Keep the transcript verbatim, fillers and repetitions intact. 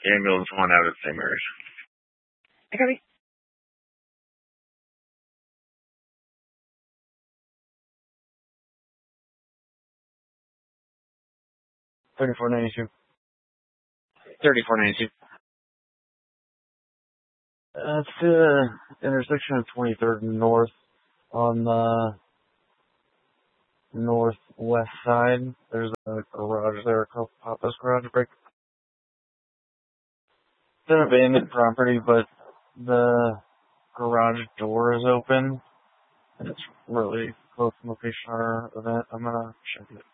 Ambulance one out of Saint Mary's. I got it. thirty-four ninety-two. thirty-four ninety-two. Uh, it's the intersection of twenty-third and North on the northwest side. There's a garage there, called Papa's Garage Break. It's an abandoned property, but the garage door is open, and it's really close location to our event. I'm gonna check it.